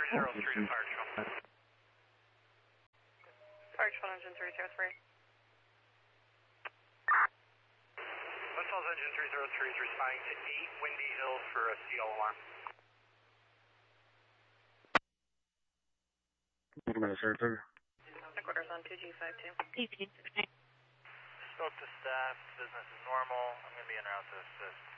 303 to Fire Control. Fire Control Engine 303. West Falls Engine 303 is responding to 8 Windy Hills for a CL alarm. Headquarters on 2G52. Spoke to staff, business is normal. I'm going to be en route to assist.